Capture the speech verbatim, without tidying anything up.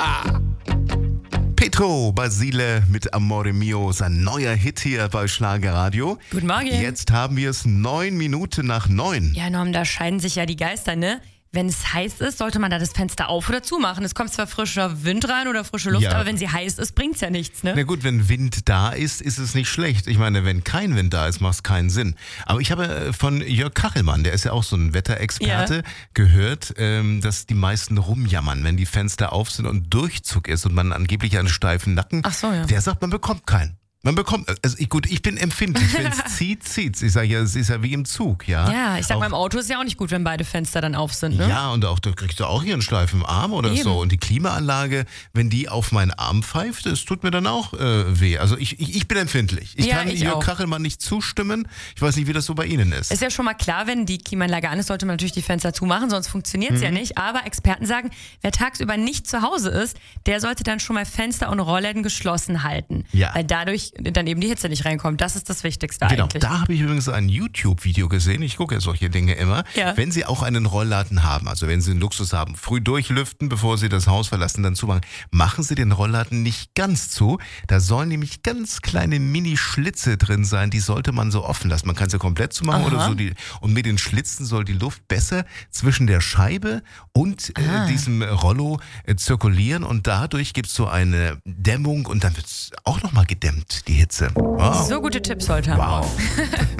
Petro Basile mit Amore Mio, sein neuer Hit hier bei Schlagerradio. Guten Morgen. Jetzt haben wir es neun Minuten nach neun. Ja, Norm, da scheiden sich ja die Geister, ne? Wenn es heiß ist, sollte man da das Fenster auf- oder zumachen. Es kommt zwar frischer Wind rein oder frische Luft, Ja. aber wenn sie heiß ist, bringt's ja nichts, ne? Na gut, wenn Wind da ist, ist es nicht schlecht. Ich meine, wenn kein Wind da ist, macht es keinen Sinn. Aber ich habe von Jörg Kachelmann, der ist ja auch so ein Wetterexperte, Ja. gehört, ähm, dass die meisten rumjammern, wenn die Fenster auf sind und Durchzug ist und man angeblich einen steifen Nacken. Ach so, ja. Der sagt, man bekommt keinen. Man bekommt, also ich, gut, ich bin empfindlich, wenn es zieht, zieht's. Ich sage ja, es ist ja wie im Zug, ja. Ja, ich sag Auch- mal, im Auto ist ja auch nicht gut, wenn beide Fenster dann auf sind, ne? Ja, und auch da kriegst du auch hier einen steifen Arm oder Eben. so. Und die Klimaanlage, wenn die auf meinen Arm pfeift, das tut mir dann auch äh, weh. Also ich, ich, ich bin empfindlich. Ich Ja, kann ich Jörg auch. Kachelmann nicht zustimmen. Ich weiß nicht, wie das so bei Ihnen ist. Ist ja schon mal klar, wenn die Klimaanlage an ist, sollte man natürlich die Fenster zumachen, sonst funktioniert's Mhm. ja nicht. Aber Experten sagen, wer tagsüber nicht zu Hause ist, der sollte dann schon mal Fenster und Rollläden geschlossen halten. Ja. Weil dadurch dann eben die Hitze nicht reinkommt. Das ist das Wichtigste Genau, eigentlich. da habe ich übrigens ein YouTube-Video gesehen. Ich gucke ja solche Dinge immer. Ja. Wenn Sie auch einen Rollladen haben, also wenn Sie einen Luxus haben, früh durchlüften, bevor Sie das Haus verlassen, dann zumachen. Machen Sie den Rollladen nicht ganz zu. Da sollen nämlich ganz kleine Mini-Schlitze drin sein. Die sollte man so offen lassen. Man kann sie komplett zumachen Aha. oder so. Die, und mit den Schlitzen soll die Luft besser zwischen der Scheibe und Ah. äh, diesem Rollo äh, zirkulieren. Und dadurch gibt es so eine Dämmung und dann wird es auch nochmal gedämmt, die Hitze. Wow. So gute Tipps heute haben wir Wow. auch.